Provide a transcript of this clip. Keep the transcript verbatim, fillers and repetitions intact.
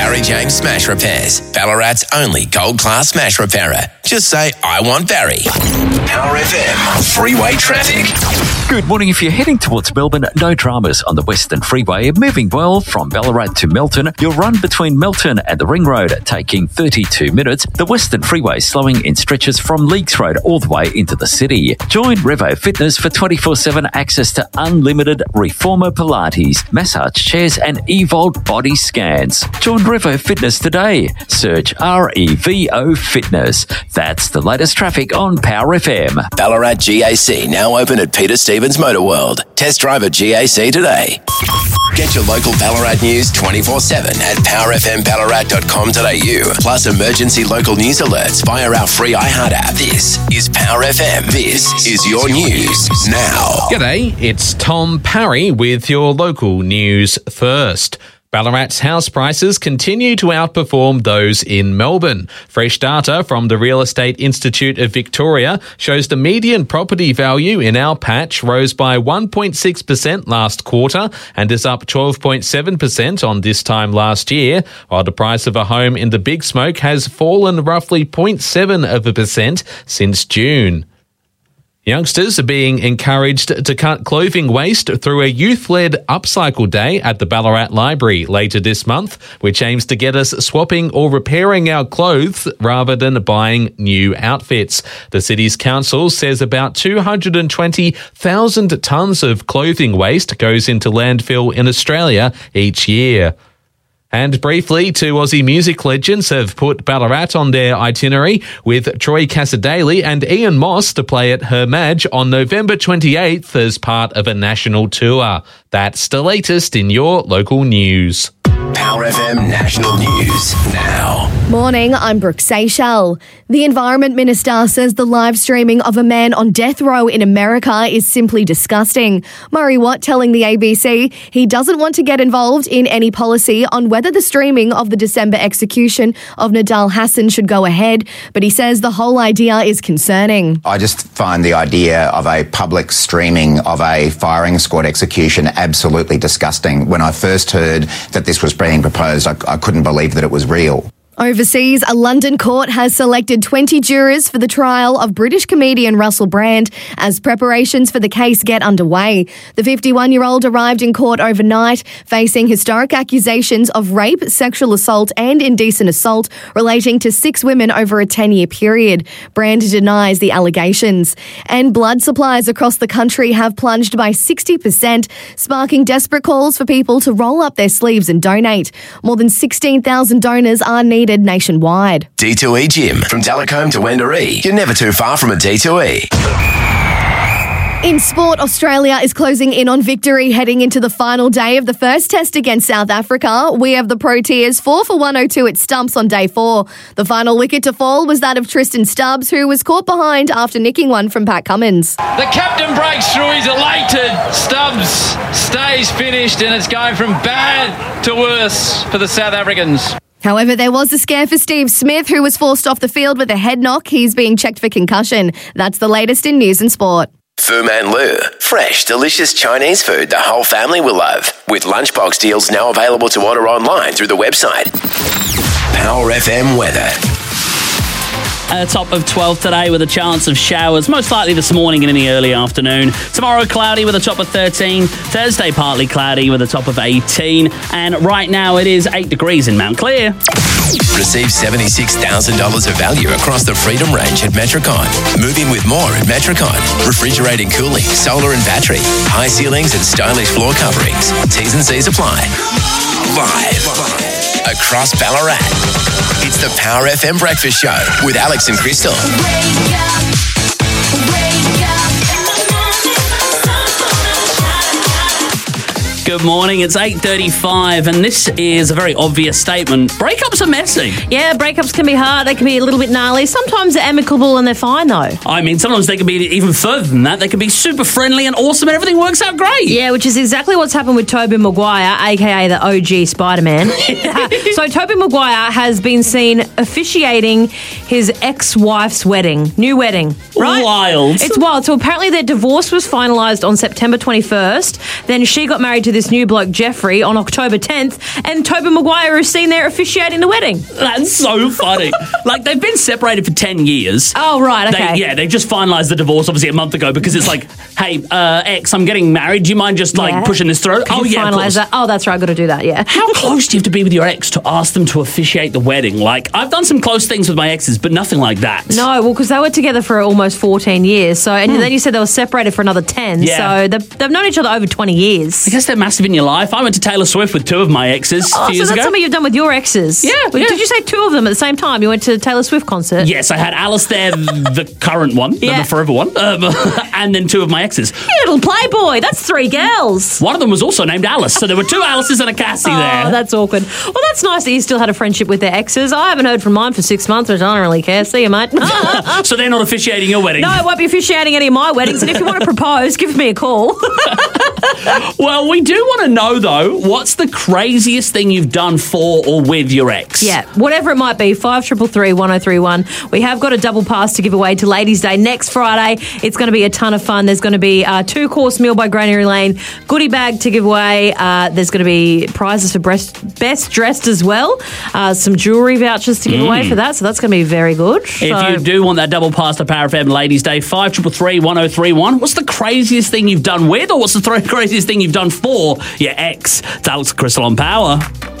Barry James Smash Repairs, Ballarat's only gold-class smash repairer. Just say, I want Barry. Power F M, freeway traffic. Good morning. If you're heading towards Melbourne, no dramas on the Western Freeway. Moving well from Ballarat to Melton. You'll run between Melton and the Ring Road, taking thirty-two minutes. The Western Freeway slowing in stretches from Leakes Road all the way into the city. Join Revo Fitness for twenty-four seven access to unlimited Reformer Pilates, massage chairs and Evolt body scans. Join Revo Fitness today. Search R E V O Fitness. That's the latest traffic on Power F M. Ballarat G A C now open at Peter Stevens Motor World. Test drive at G A C today. Get your local Ballarat news twenty-four seven at power f m ballarat dot com dot a u. Plus emergency local news alerts via our free iHeart app. This is Power F M. This is your news now. G'day, it's Tom Parry with your local news first. Ballarat's house prices continue to outperform those in Melbourne. Fresh data from the Real Estate Institute of Victoria shows the median property value in our patch rose by one point six percent last quarter and is up twelve point seven percent on this time last year, while the price of a home in the Big Smoke has fallen roughly zero point seven of a percent since June. Youngsters are being encouraged to cut clothing waste through a youth-led upcycle day at the Ballarat Library later this month, which aims to get us swapping or repairing our clothes rather than buying new outfits. The city's council says about two hundred twenty thousand tonnes of clothing waste goes into landfill in Australia each year. And briefly, two Aussie music legends have put Ballarat on their itinerary, with Troy Cassadaly and Ian Moss to play at Her Madge on November twenty-eighth as part of a national tour. That's the latest in your local news. Power F M National News now. Morning, I'm Brooke Seychelles. The Environment Minister says the live streaming of a man on death row in America is simply disgusting. Murray Watt telling the A B C he doesn't want to get involved in any policy on whether the streaming of the December execution of Nidal Hasan should go ahead, but he says the whole idea is concerning. I just find the idea of a public streaming of a firing squad execution absolutely disgusting. When I first heard that this was being proposed, I, I couldn't believe that it was real. Overseas, a London court has selected twenty jurors for the trial of British comedian Russell Brand as preparations for the case get underway. The fifty-one-year-old arrived in court overnight, facing historic accusations of rape, sexual assault and indecent assault relating to six women over a ten-year period. Brand denies the allegations. And blood supplies across the country have plunged by sixty percent, sparking desperate calls for people to roll up their sleeves and donate. More than sixteen thousand donors are needed nationwide. D two E Gym, from Delacombe to Wendouree. You're never too far from a D two E. In sport, Australia is closing in on victory heading into the final day of the first test against South Africa. We have the Proteas four for one oh two at stumps on day four. The final wicket to fall was that of Tristan Stubbs, who was caught behind after nicking one from Pat Cummins. The captain breaks through, he's elated. Stubbs stays finished and it's going from bad to worse for the South Africans. However, there was a scare for Steve Smith, who was forced off the field with a head knock. He's being checked for concussion. That's the latest in news and sport. Fu Man Lu. Fresh, delicious Chinese food the whole family will love. With lunchbox deals now available to order online through the website. Power F M weather. A top of twelve today with a chance of showers, most likely this morning and in the early afternoon. Tomorrow cloudy with a top of thirteen. Thursday partly cloudy with a top of eighteen. And right now it is eight degrees in Mount Clear. Receive seventy-six thousand dollars of value across the Freedom range at Metricon. Move in with more at Metricon. Refrigerating, cooling, solar and battery, high ceilings and stylish floor coverings. T's and C's apply. Live across Ballarat. It's the Power F M Breakfast Show with Alex and Crystal. Wake up, wake up. Good morning, it's eight thirty-five and this is a very obvious statement. Breakups are messy. Yeah, breakups can be hard, they can be a little bit gnarly. Sometimes they're amicable and they're fine though. I mean, sometimes they can be even further than that. They can be super friendly and awesome and everything works out great. Yeah, which is exactly what's happened with Tobey Maguire, aka the O G Spider-Man. So Tobey Maguire has been seen officiating his ex-wife's wedding, new wedding, right? Wild. It's wild. So apparently their divorce was finalised on September twenty-first. Then she got married to this this new bloke, Jeffrey, on October tenth, and Tobey Maguire is seen there officiating the wedding. That's so funny. Like, they've been separated for ten years. Oh, right, okay. They, yeah, they just finalised the divorce, obviously, a month ago, because it's like, hey, uh, ex, I'm getting married. Do you mind just, like, Yeah. pushing this through? Could oh, you yeah, of finalise course. that? Oh, that's right, I've got to do that, yeah. How close do you have to be with your ex to ask them to officiate the wedding? Like, I've done some close things with my exes, but nothing like that. No, well, because they were together for almost fourteen years. So, and then you said they were separated for another ten. Yeah. So they've, they've known each other over twenty years. I guess they're massive in your life. I went to Taylor Swift with two of my exes a Oh, few so years that's ago. something you've done with your exes. Yeah, Well, yeah. Did you say two of them at the same time? You went to Taylor Swift concert. Yes, I had Alice there, the current one, Yeah. the forever one, um, and then two of my exes. You little playboy. That's three girls. One of them was also named Alice, so there were two Alices and a Cassie Oh, there. that's awkward. Well, that's nice that you still had a friendship with their exes. I haven't heard from mine for six months, which I don't really care. See you, mate. No, So they're not officiating your wedding? I won't be officiating any of my weddings. And if you want to propose, give me a call. Well, we do want to know, though, what's the craziest thing you've done for or with your ex? Yeah, whatever it might be, five triple three one oh three one. We have got a double pass to give away to Ladies' Day next Friday. It's going to be a ton of fun. There's going to be a two-course meal by Granary Lane, goodie bag to give away. Uh, there's going to be prizes for best, best dressed as well. Uh, some jewellery vouchers to give away for that, so that's going to be very good. If So- you do want that double pass to Power F M Ladies' Day, five triple three one oh three one. What's the craziest thing you've done with, or what's the th- craziest thing you've done for your ex? It's Alex Crystal on Power.